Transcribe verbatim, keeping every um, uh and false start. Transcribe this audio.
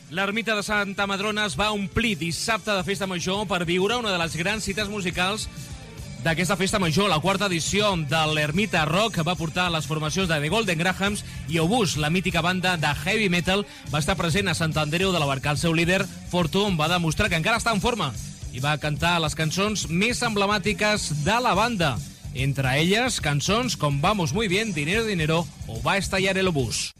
L'ermita de Santa Madrona es va omplir dissabte de festa major per viure una de les grans cites musicals d'aquesta festa major. La quarta edició de l'Ermita Rock va portar les formacions de The Golden Grahams i Obús, la mítica banda de heavy metal, va estar present a Sant Andreu de la Barca. El seu líder, Fortun, va demostrar que encara està en forma i va cantar les cançons més emblemàtiques de la banda. Entre elles, cançons com Vamos muy bien, Dinero, Dinero o Va a estallar el obús.